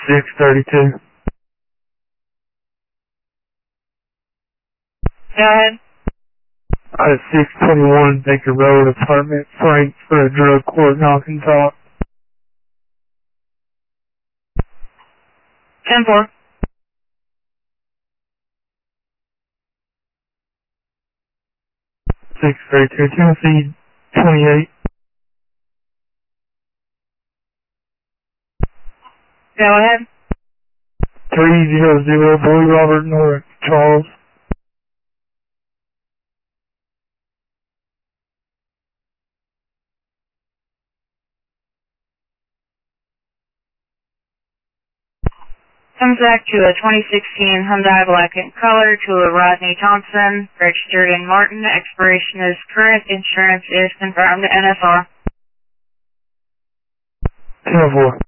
632. Go ahead. 621 Baker Road, apartment, Frank, for a drug court knock and talk. 10-4. 632 Tennessee 28. Go ahead. 300 Boy Robert North, Charles. Comes back to a 2016 Hyundai Black in color to a Rodney Thompson, registered in Martin. Expiration is current. Insurance is confirmed. NSR. 10-4.